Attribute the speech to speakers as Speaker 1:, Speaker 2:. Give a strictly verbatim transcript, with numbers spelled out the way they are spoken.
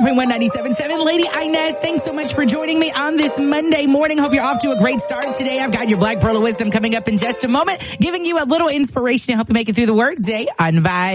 Speaker 1: point one ninety-seven point seven. Lady Inez, thanks so much for joining me on this Monday morning. Hope you're off to a great start today. I've got your Black Pearl of Wisdom coming up in just a moment, giving you a little inspiration to help you make it through the work day on Vibe.